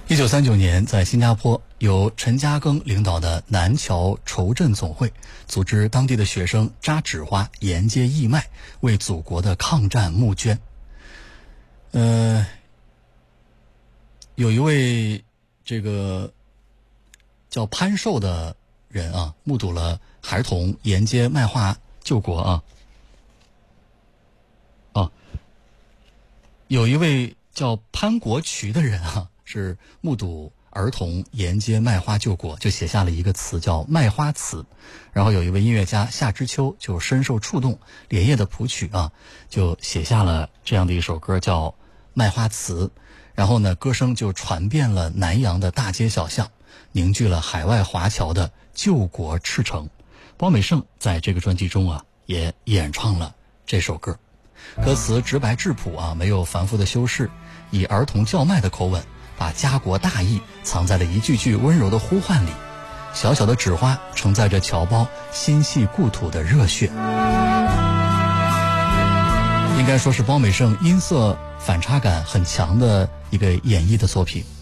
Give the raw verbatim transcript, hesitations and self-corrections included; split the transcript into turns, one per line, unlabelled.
一九三九年，在新加坡，由陈嘉庚领导的南侨筹赈总会组织当地的学生扎纸花、沿街义卖，为祖国的抗战募捐。呃，有一位这个叫潘寿的人啊，目睹了孩童沿街卖花救国啊。啊，有一位叫潘国渠的人啊，是目睹儿童沿街卖花救国，就写下了一个词叫卖花词。然后有一位音乐家夏之秋就深受触动，连夜的谱曲啊，就写下了这样的一首歌叫卖花词。然后呢，歌声就传遍了南洋的大街小巷，凝聚了海外华侨的救国赤诚。包美胜在这个专辑中啊，也演唱了这首歌。歌词直白质朴啊，没有繁复的修饰，以儿童叫卖的口吻，把家国大义藏在了一句句温柔的呼唤里。小小的纸花承载着侨胞心系故土的热血。应该说是包美胜音色反差感很强的一个演绎的作品。